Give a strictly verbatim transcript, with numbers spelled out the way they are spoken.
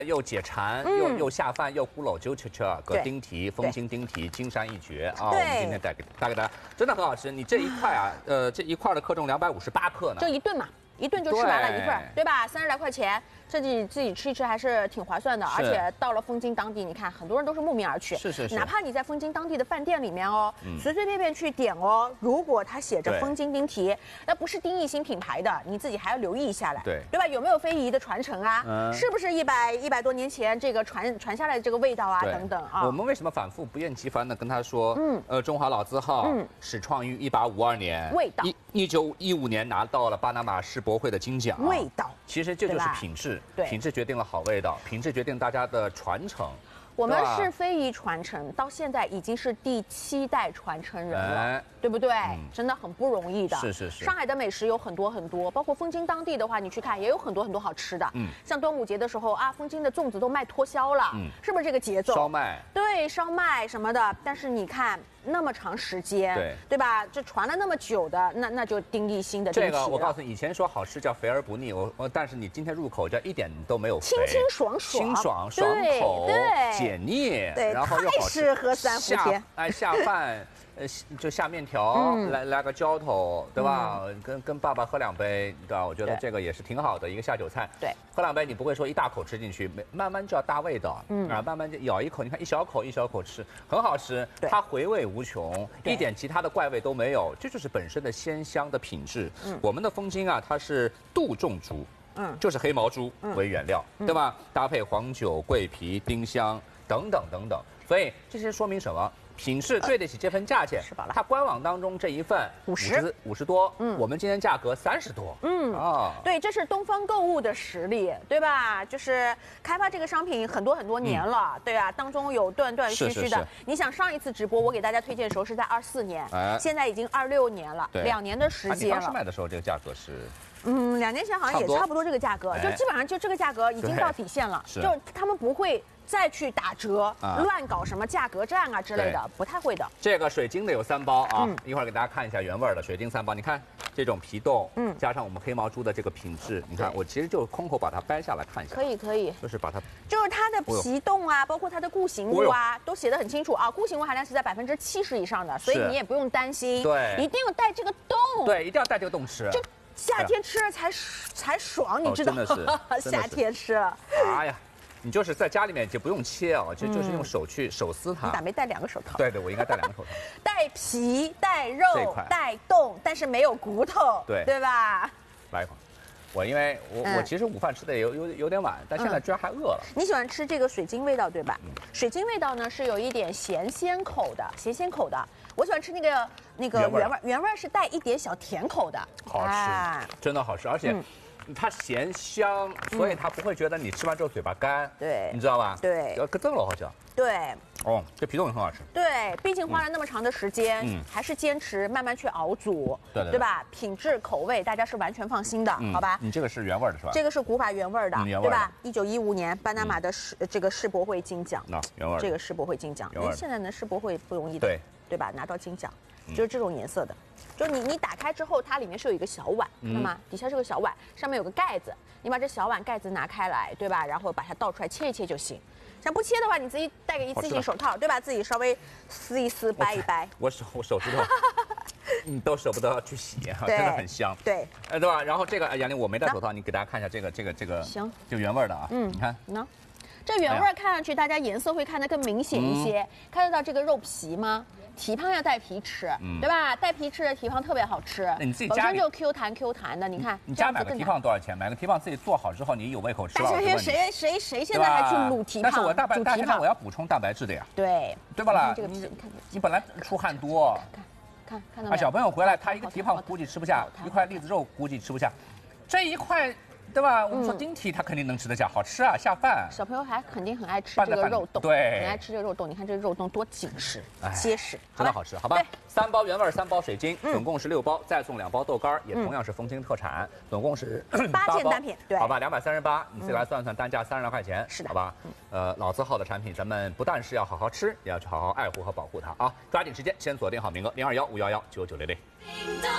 又解馋， 嗯、 又又下饭，又古老酒吃吃，搁丁蹄，风清丁蹄，金山一绝啊！我们今天带给带给大家，真的很好吃。你这一块啊，呃，这一块的克重两百五十八克呢， 就一顿嘛。 一顿就吃完了一份， 对, 对吧？三十来块钱，自己自己吃一吃还是挺划算的。而且到了枫泾当地，你看很多人都是慕名而去。 是是是。 哪怕你在枫泾当地的饭店里面哦，嗯、随随便便去点哦，如果它写着枫泾丁蹄，那不是丁义兴品牌的，你自己还要留意一下来， 对对吧？有没有非遗的传承啊？嗯、是不是一百一百多年前这个传传下来的这个味道啊？等等啊。 我们为什么反复不厌其烦的跟他说，嗯，呃，中华老字号，嗯，始创于一八五二年， 味道， 一一九一五年拿到了巴拿马世博会的金奖。 味道， 其实这就是品质， 对， 品质决定了好味道，品质决定大家的传承。 我们是非遗传承，到现在已经是第七代传承人了，哎、对不对？嗯、真的很不容易的。 是是是。 上海的美食有很多很多，包括枫泾当地的话，你去看也有很多很多好吃的。嗯，像端午节的时候啊，枫泾的粽子都卖脱销了，嗯，是不是这个节奏？ 烧麦。 对，烧麦什么的，但是你看。 那么长时间， 对对吧？这传了那么久的，那那就丁义兴的这个，我告诉你，以前说好吃叫肥而不腻，我我，但是你今天入口这一点都没有肥， 清清爽爽， 清爽爽口， 对， 解腻， 对， 然后又好吃， 适合三伏天， 哎，下饭。 呃，就下面条，嗯、来来个浇头，对吧？嗯、跟跟爸爸喝两杯，对吧？我觉得这个也是挺好的一个下酒菜。 对， 喝两杯你不会说一大口吃进去，慢慢就要搭味道，嗯啊，慢慢就咬一口，你看一小口一小口吃，很好吃，它回味无穷，一点其他的怪味都没有，这就是本身的鲜香的品质。嗯，我们的枫泾啊，它是杜仲猪，嗯，就是黑毛猪为原料，嗯、对吧？搭配黄酒、桂皮、丁香等等等等，所以这些说明什么？ 品质对得起这份价钱， 吃饱了。 它官网当中这一份五十五十多，嗯，我们今天价格三十多， 嗯啊，对，这是东方购物的实力，对吧？就是开发这个商品很多很多年了，嗯、对啊，当中有断断续续的。是是是你想上一次直播我给大家推荐的时候是在二四年，哎，现在已经二六年了，两年的时间了。 你当时买的时候这个价格是？ 嗯，两年前好像也差不多这个价格，就基本上就这个价格已经到底线了，就他们不会再去打折、乱搞什么价格战啊之类的，不太会的。 这个水晶的有三包啊，一会儿给大家看一下原味的水晶三包。你看这种皮冻，嗯，加上我们黑毛猪的这个品质，你看我其实就空口把它掰下来看一下。 可以可以， 就是把它， 就是它的皮冻啊，包括它的固形物啊，都写得很清楚啊，固形物含量是在百分之七十以上的，所以你也不用担心， 对， 一定要带这个冻， 对，一定要带这个冻吃。 夏天吃了才才爽，你知道吗？ 真的是夏天吃了。 哎呀，你就是在家里面就不用切哦，就就是用手去手撕它。 你咋没戴两个手套？ 对对，我应该戴两个手套。 带皮、带肉、带冻，但是没有骨头， 对对吧？ 来一口。我因为我我其实午饭吃的有有有点晚，但现在居然还饿了。 你喜欢吃这个水晶味道对吧？水晶味道呢是有一点咸鲜口的，咸鲜口的。我喜欢吃那个那个原味，原味是带一点小甜口的， 好吃，真的好吃，而且。它咸香，所以它不会觉得你吃完之后嘴巴干， 对， 你知道吧？ 对， 要更了好像。 对。 哦，这皮冻也很好吃。 对，毕竟花了那么长的时间，嗯，还是坚持慢慢去熬煮， 对对， 对吧？品质口味大家是完全放心的，好吧？ 你这个是原味的是吧？ 这个是古法原味的，对吧？一九一五年巴拿马的世这个世博会金奖， 那原味。 这个世博会金奖，现在呢世博会不容易的， 对对吧？拿到金奖，就是这种颜色的。就是你你打开之后，它里面是有一个小碗，看到吗？底下是个小碗，上面有个盖子，你把这小碗盖子拿开来，对吧？然后把它倒出来切一切就行。想不切的话，你自己戴个一次性手套，对吧？自己稍微撕一撕、掰一掰。 我手我手指头，你都舍不得去洗，真的很香。 对， 哎，对吧？然后这个杨林我没戴手套，你给大家看一下这个这个这个， 行， 就原味的啊。嗯，你看， 喏，这原味看上去大家颜色会看得更明显一些，看得到这个肉皮吗？蹄膀要带皮吃，嗯、对吧？带皮吃的蹄膀特别好吃。 那你自己家里本身就 Q 弹 Q 弹的，你看。 你家买个蹄膀多少钱？买个蹄膀自己做好之后，你有胃口吃了。 但是谁谁谁现在还去卤蹄膀？ 但是我大白，但是我要补充蛋白质的呀。 对， 对吧啦？ 这个皮，你看， 你本来出汗多， 看看看到没有？ 小朋友回来，他一个蹄膀估计吃不下，一块栗子肉估计吃不下，这一块。对吧？我们说丁蹄，他肯定能吃得下，好吃啊，下饭。 小朋友还肯定很爱吃这个肉冻， 对， 很爱吃这个肉冻。你看这个肉冻多紧实、结实， 真的好吃，好吧？三包原味，三包水晶，总共是六包，再送两包豆干，也同样是枫泾特产，总共是八件单品，对， 好吧，两百三十八，你自己来算算，单价三十来块钱， 是的， 好吧？呃，老字号的产品，咱们不但是要好好吃，也要去好好爱护和保护它啊！抓紧时间，先锁定好名额零二幺五幺幺九九零零。